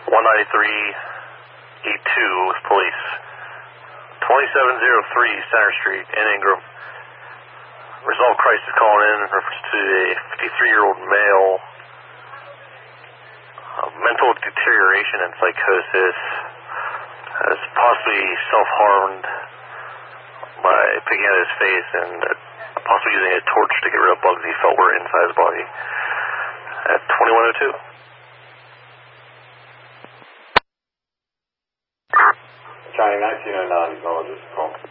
193 E2 with police. 2703 Center Street in Ingram. Resolve crisis calling in reference to a 53-year-old male. Mental deterioration and psychosis. Has possibly self-harmed by picking at his face and possibly using a torch to get rid of bugs he felt were inside his body. At 2102. County 1909, acknowledge this call.